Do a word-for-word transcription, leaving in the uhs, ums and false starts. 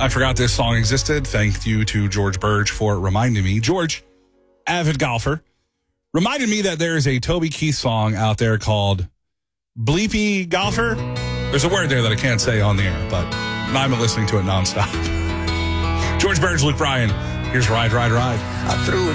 I forgot this song existed. Thank you to George Burge for reminding me. George, avid golfer, reminded me that there is a Toby Keith song out there called Bleepy Golfer. There's a word there that I can't say on the air, but I've been listening to it nonstop. George Burge, Luke Bryan. Here's Ride, Ride, Ride. I threw